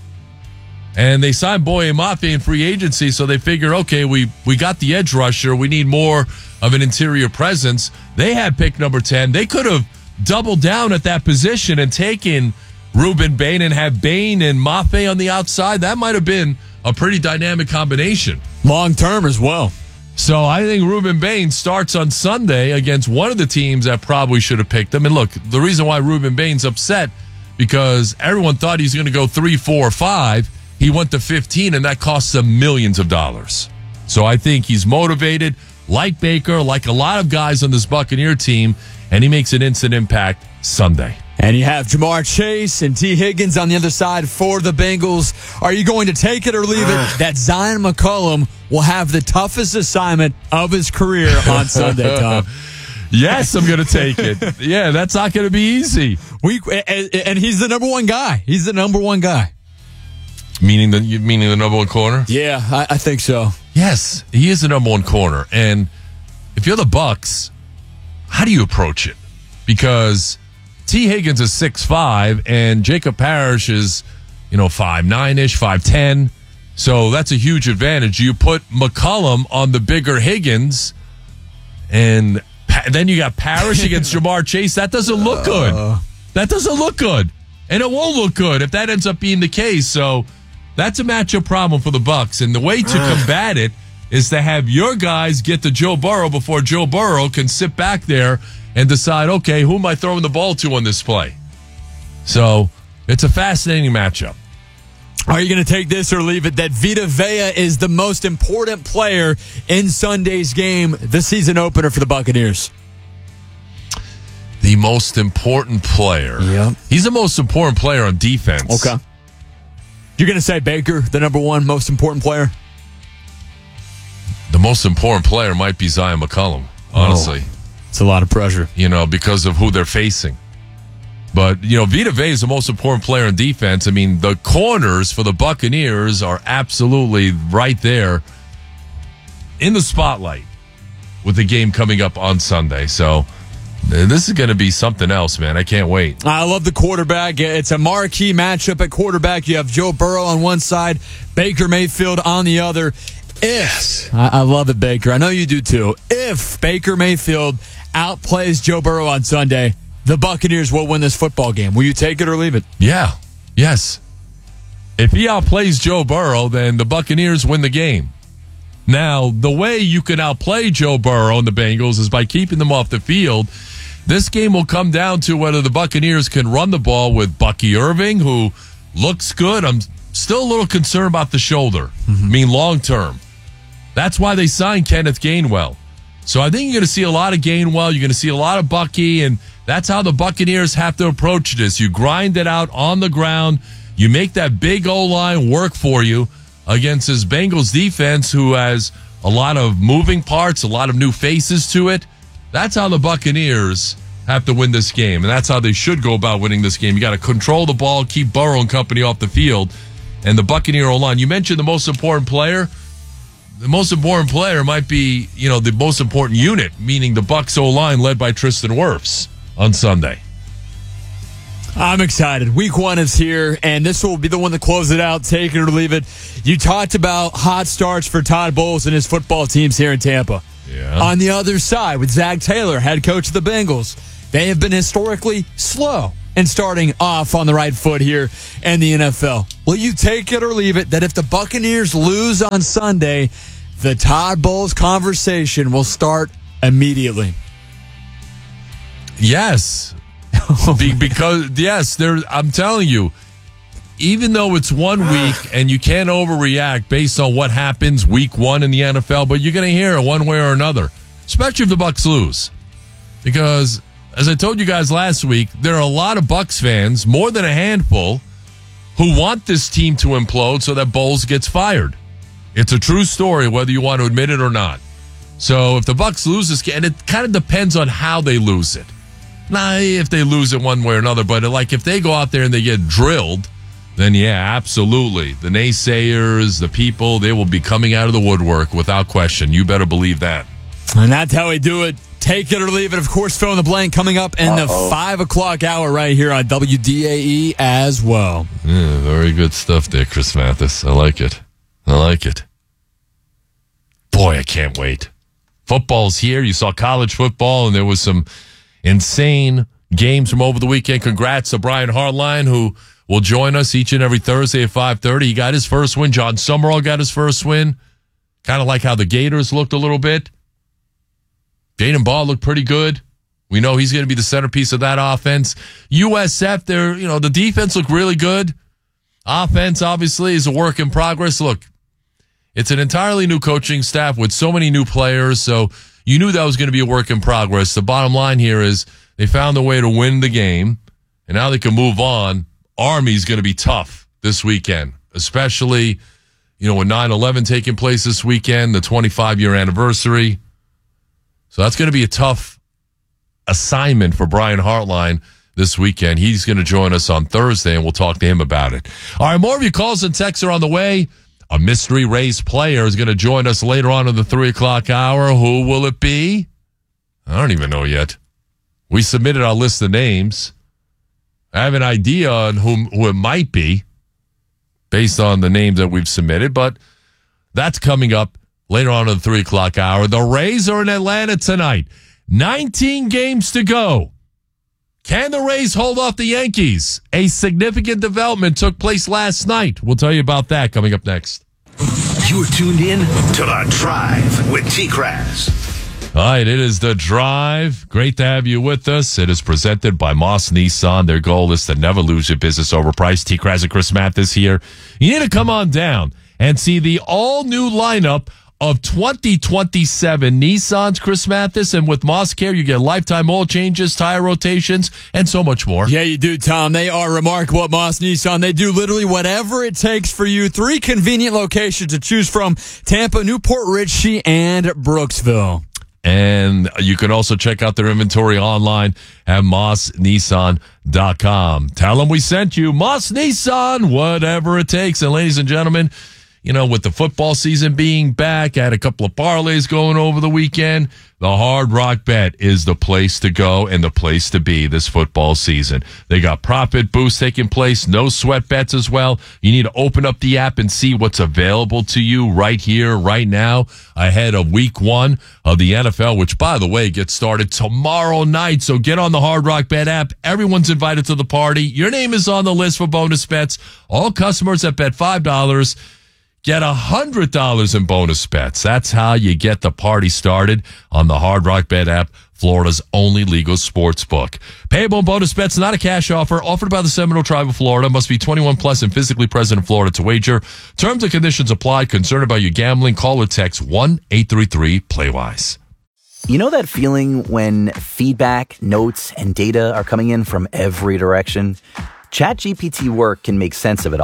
And they signed Boye Mafe in free agency, so they figured, okay, we got the edge rusher. We need more of an interior presence. They had pick number 10. They could have doubled down at that position and taken Ruben Bain and had Bain and Mafe on the outside. That might have been a pretty dynamic combination. Long term as well. So I think Ruben Bain starts on Sunday against one of the teams that probably should have picked him. And look, the reason why Ruben Bain's upset, because everyone thought he's going to go 3, 4, 5. He went to 15, and that costs them millions of dollars. So I think he's motivated, like Baker, like a lot of guys on this Buccaneer team, and he makes an instant impact Sunday. And you have Jamar Chase and T. Higgins on the other side for the Bengals. Are you going to take it or leave it that Zion McCollum will have the toughest assignment of his career on Sunday, Tom? Yes, I'm going to take it. Yeah, that's not going to be easy. And he's the number one guy. He's the number one guy. Meaning the number one corner? Yeah, I think so. Yes, he is the number one corner. And if you're the Bucs, how do you approach it? Because T. Higgins is 6'5", and Jacob Parrish is, 5'9"-ish, 5'10". So that's a huge advantage. You put McCollum on the bigger Higgins, and then you got Parrish against Jamar Chase. That doesn't look good. That doesn't look good. And it won't look good if that ends up being the case. So that's a matchup problem for the Bucs, and the way to combat it is to have your guys get to Joe Burrow before Joe Burrow can sit back there and decide, okay, who am I throwing the ball to on this play? So it's a fascinating matchup. Are you going to take this or leave it that Vita Vea is the most important player in Sunday's game, the season opener for the Buccaneers? The most important player. Yep. He's the most important player on defense. Okay. You're going to say Baker, the number one most important player? The most important player might be Zion McCollum, honestly. It's a lot of pressure. Because of who they're facing. But, Vita Vea is the most important player on defense. I mean, the corners for the Buccaneers are absolutely right there in the spotlight with the game coming up on Sunday. So this is going to be something else, man. I can't wait. I love the quarterback. It's a marquee matchup at quarterback. You have Joe Burrow on one side, Baker Mayfield on the other. I love it, Baker. I know you do too. If Baker Mayfield outplays Joe Burrow on Sunday, the Buccaneers will win this football game. Will you take it or leave it? Yeah. Yes. If he outplays Joe Burrow, then the Buccaneers win the game. Now, the way you can outplay Joe Burrow and the Bengals is by keeping them off the field. This game will come down to whether the Buccaneers can run the ball with Bucky Irving, who looks good. I'm still a little concerned about the shoulder. I mean, long term. That's why they signed Kenneth Gainwell. So I think you're going to see a lot of Gainwell. You're going to see a lot of Bucky, and that's how the Buccaneers have to approach this. You grind it out on the ground. You make that big O-line work for you against this Bengals defense, who has a lot of moving parts, a lot of new faces to it. That's how the Buccaneers have to win this game, and that's how they should go about winning this game. You got to control the ball, keep Burrow and company off the field, and the Buccaneer O-line. You mentioned the most important player. The most important player might be, the most important unit, meaning the Bucs O-line led by Tristan Wirfs on Sunday. I'm excited. Week 1 is here, and this will be the one to close it out. Take it or leave it. You talked about hot starts for Todd Bowles and his football teams here in Tampa. Yeah. On the other side, with Zach Taylor, head coach of the Bengals, they have been historically slow in starting off on the right foot here in the NFL. Will you take it or leave it that if the Buccaneers lose on Sunday, the Todd Bowles conversation will start immediately? Yes. Because I'm telling you, even though it's 1 week and you can't overreact based on what happens week 1 in the NFL, but you're going to hear it one way or another, especially if the Bucs lose. Because, as I told you guys last week, there are a lot of Bucs fans, more than a handful, who want this team to implode so that Bowles gets fired. It's a true story, whether you want to admit it or not. So if the Bucs lose this game, and it kind of depends on how they lose it. Not if they lose it one way or another, but if they go out there and they get drilled, then yeah, absolutely. The naysayers, the people, they will be coming out of the woodwork without question. You better believe that. And that's how we do it. Take it or leave it. Of course, fill in the blank coming up in the 5 o'clock hour right here on WDAE as well. Yeah, very good stuff there, Chris Mathis. I like it. Boy, I can't wait. Football's here. You saw college football, and there was some insane games from over the weekend. Congrats to Brian Hartline, who will join us each and every Thursday at 5:30. He got his first win. John Summerall got his first win. Kind of like how the Gators looked a little bit. Jaden Ball looked pretty good. We know he's going to be the centerpiece of that offense. USF, the defense looked really good. Offense, obviously, is a work in progress. Look, it's an entirely new coaching staff with so many new players, so you knew that was going to be a work in progress. The bottom line here is they found a way to win the game, and now they can move on. Army's going to be tough this weekend, especially, with 9/11 taking place this weekend, the 25-year anniversary. So that's going to be a tough assignment for Brian Hartline this weekend. He's going to join us on Thursday, and we'll talk to him about it. All right, more of your calls and texts are on the way. A mystery race player is going to join us later on in the 3 o'clock hour. Who will it be? I don't even know yet. We submitted our list of names. I have an idea on who it might be based on the names that we've submitted, but that's coming up later on in the 3 o'clock hour. The Rays are in Atlanta tonight. 19 games to go. Can the Rays hold off the Yankees? A significant development took place last night. We'll tell you about that coming up next. You're tuned in to The Drive with T-Crass. All right, it is The Drive. Great to have you with us. It is presented by Moss Nissan. Their goal is to never lose your business over price. T-Crass and Chris Mathis here. You need to come on down and see the all-new lineup of 2027 Nissans, Chris Mathis, and with Moss Care, you get lifetime oil changes, tire rotations, and so much more. Yeah, you do, Tom. They are remarkable at Moss Nissan. They do literally whatever it takes for you. 3 convenient locations to choose from: Tampa, Newport Richey, and Brooksville. And you can also check out their inventory online at mossnissan.com. Tell them we sent you. Moss Nissan, whatever it takes. And ladies and gentlemen, with the football season being back, I had a couple of parlays going over the weekend. The Hard Rock Bet is the place to go and the place to be this football season. They got profit boosts taking place, no sweat bets as well. You need to open up the app and see what's available to you right here, right now, ahead of week 1 of the NFL, which, by the way, gets started tomorrow night. So get on the Hard Rock Bet app. Everyone's invited to the party. Your name is on the list for bonus bets. All customers that bet $5 get $100 in bonus bets. That's how you get the party started on the Hard Rock Bet app, Florida's only legal sports book. Payable bonus bets, not a cash offer, offered by the Seminole Tribe of Florida. Must be 21 plus and physically present in Florida to wager. Terms and conditions apply. Concerned about your gambling? Call or text 1-833-PLAY-WISE. You know that feeling when feedback, notes, and data are coming in from every direction? ChatGPT Work can make sense of it all.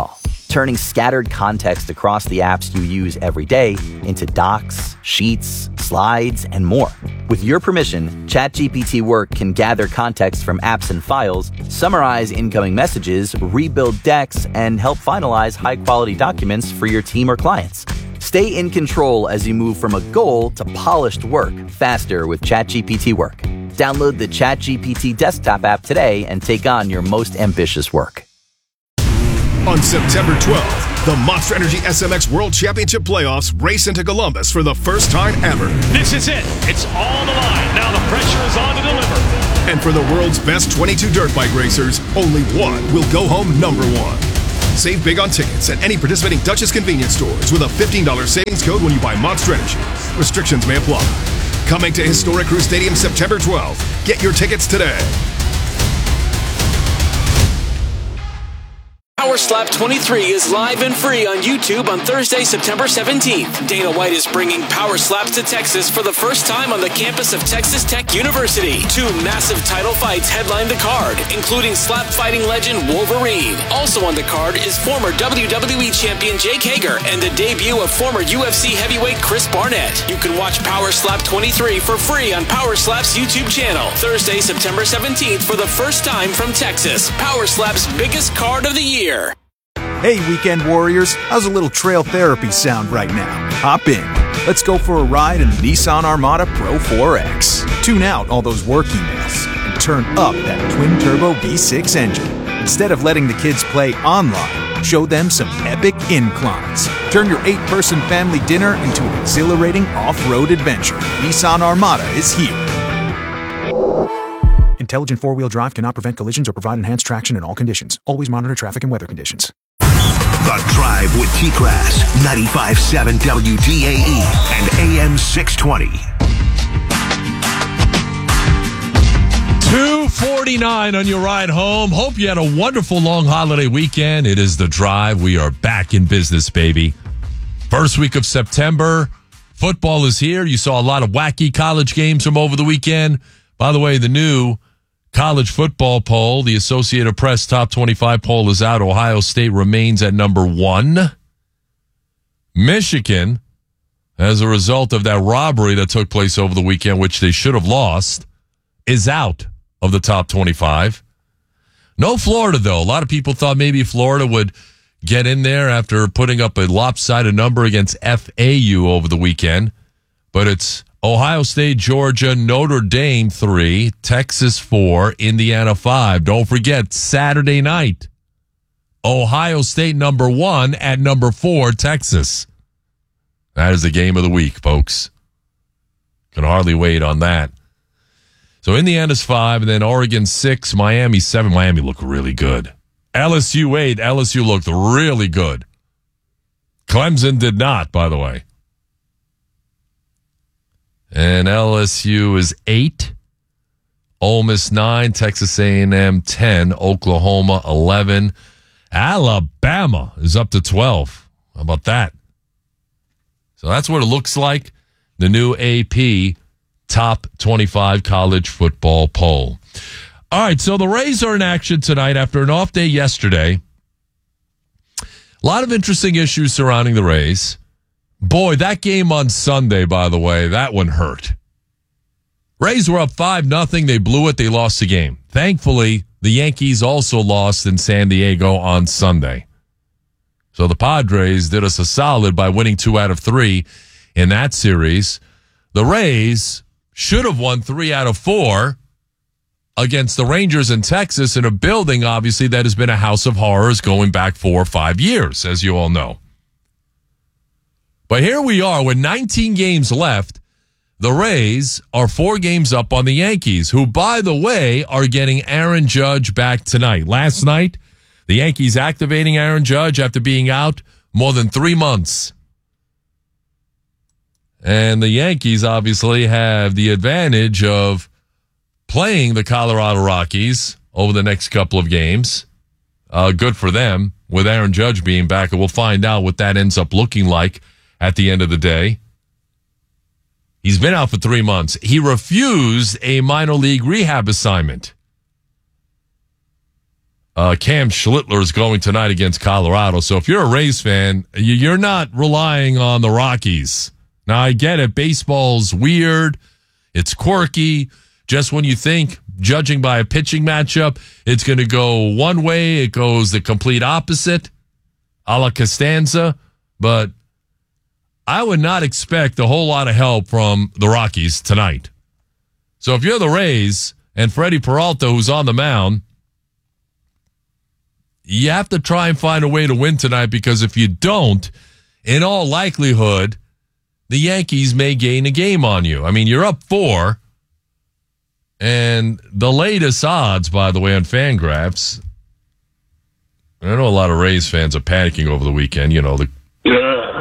turning scattered context across the apps you use every day into docs, sheets, slides, and more. With your permission, ChatGPT Work can gather context from apps and files, summarize incoming messages, rebuild decks, and help finalize high-quality documents for your team or clients. Stay in control as you move from a goal to polished work faster with ChatGPT Work. Download the ChatGPT desktop app today and take on your most ambitious work. On September 12th, the Monster Energy SMX World Championship Playoffs race into Columbus for the first time ever. This is it. It's all the line. Now the pressure is on to deliver. And for the world's best 22 dirt bike racers, only one will go home number one. Save big on tickets at any participating Dutchess convenience stores with a $15 savings code when you buy Monster Energy. Restrictions may apply. Coming to Historic Crew Stadium September 12th. Get your tickets today. Power Slap 23 is live and free on YouTube on Thursday, September 17th. Dana White is bringing Power Slaps to Texas for the first time on the campus of Texas Tech University. 2 massive title fights headline the card, including slap fighting legend Wolverine. Also on the card is former WWE champion Jake Hager and the debut of former UFC heavyweight Chris Barnett. You can watch Power Slap 23 for free on Power Slap's YouTube channel. Thursday, September 17th for the first time from Texas. Power Slap's biggest card of the year. Hey, Weekend Warriors, how's a little trail therapy sound right now? Hop in. Let's go for a ride in the Nissan Armada Pro 4X. Tune out all those work emails and turn up that twin-turbo V6 engine. Instead of letting the kids play online, show them some epic inclines. Turn your 8-person family dinner into an exhilarating off-road adventure. Nissan Armada is here. Intelligent four-wheel drive cannot prevent collisions or provide enhanced traction in all conditions. Always monitor traffic and weather conditions. The Drive with T-Crass, 95.7 WDAE and AM 620. 2:49 on your ride home. Hope you had a wonderful long holiday weekend. It is The Drive. We are back in business, baby. First week of September. Football is here. You saw a lot of wacky college games from over the weekend. By the way, the new college football poll, the Associated Press Top 25 poll is out. Ohio State remains at number 1. Michigan, as a result of that robbery that took place over the weekend, which they should have lost, is out of the top 25. No Florida, though. A lot of people thought maybe Florida would get in there after putting up a lopsided number against FAU over the weekend. But it's Ohio State, Georgia, Notre Dame 3, Texas 4, Indiana 5. Don't forget, Saturday night, Ohio State number 1 at number 4, Texas. That is the game of the week, folks. Can hardly wait on that. So Indiana's 5, and then Oregon 6, Miami 7. Miami looked really good. LSU 8. LSU looked really good. Clemson did not, by the way. And LSU is 8, Ole Miss 9, Texas A&M 10, Oklahoma 11, Alabama is up to 12. How about that? So that's what it looks like. The new AP Top 25 College Football Poll. All right, so the Rays are in action tonight after an off day yesterday. A lot of interesting issues surrounding the Rays. Boy, that game on Sunday, by the way, that one hurt. Rays were up 5-0. They blew it. They lost the game. Thankfully, the Yankees also lost in San Diego on Sunday. So the Padres did us a solid by winning 2 out of 3 in that series. The Rays should have won 3 out of 4 against the Rangers in Texas in a building, obviously, that has been a house of horrors going back 4 or 5 years, as you all know. But here we are with 19 games left. The Rays are 4 games up on the Yankees, who, by the way, are getting Aaron Judge back tonight. Last night, the Yankees activating Aaron Judge after being out more than 3 months. And the Yankees obviously have the advantage of playing the Colorado Rockies over the next couple of games. Good for them with Aaron Judge being back, and we'll find out what that ends up looking like at the end of the day. He's been out for 3 months. He refused a minor league rehab assignment. Cam Schlittler is going tonight against Colorado. So if you're a Rays fan, you're not relying on the Rockies. Now, I get it. Baseball's weird. It's quirky. Just when you think, judging by a pitching matchup, it's going to go one way, it goes the complete opposite, a la Costanza. But I would not expect a whole lot of help from the Rockies tonight. So if you're the Rays and Freddie Peralta, who's on the mound, you have to try and find a way to win tonight, because if you don't, in all likelihood, the Yankees may gain a game on you. I mean, you're up 4, and the latest odds, by the way, on Fangraphs, I know a lot of Rays fans are panicking over the weekend. You know,